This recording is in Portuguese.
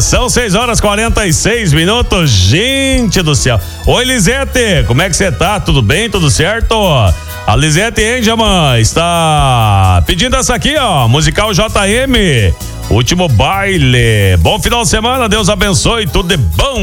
São 6h46. Gente do céu. Oi, Lisete, como é que você tá? Tudo bem? Tudo certo? A Lisete Engelman está pedindo essa aqui, ó. Musical JM. Último baile. Bom final de semana. Deus abençoe. Tudo de bom.